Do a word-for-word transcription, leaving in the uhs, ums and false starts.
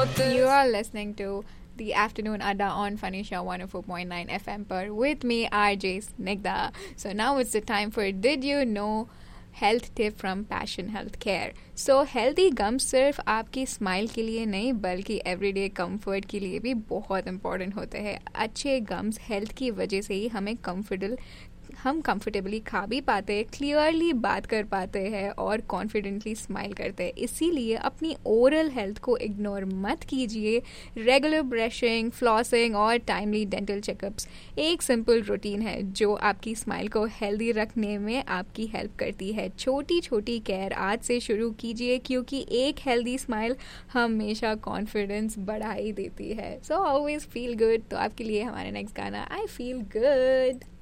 You are listening to the Afternoon Adda on Fanisha one oh four point nine F M per with me R J Snigdha. So now it's the time for Did You Know health tip from passion health care. So healthy gums सिर्फ आपकी smile के लिए नहीं बल्कि everyday comfort के लिए भी बहुत इंपॉर्टेंट होते हैं. अच्छे गम्स हेल्थ की वजह से ही हमें कंफर्टेबल हम कंफर्टेबली खा भी पाते हैं, क्लियरली बात कर पाते हैं और कॉन्फिडेंटली स्माइल करते हैं. इसीलिए अपनी ओरल हेल्थ को इग्नोर मत कीजिए. रेगुलर ब्रशिंग, फ्लॉसिंग और टाइमली डेंटल चेकअप्स एक सिंपल रूटीन है जो आपकी स्माइल को हेल्दी रखने में आपकी हेल्प करती है. छोटी छोटी केयर आज से शुरू कीजिए क्योंकि एक हेल्दी स्माइल हमेशा कॉन्फिडेंस बढ़ा ही देती है. So always feel good. तो आपके लिए हमारा नेक्स्ट गाना आई फील गुड.